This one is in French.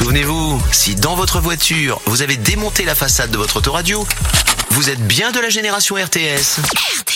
Souvenez-vous, si dans votre voiture, vous avez démonté la façade de votre autoradio, vous êtes bien de la génération RTS.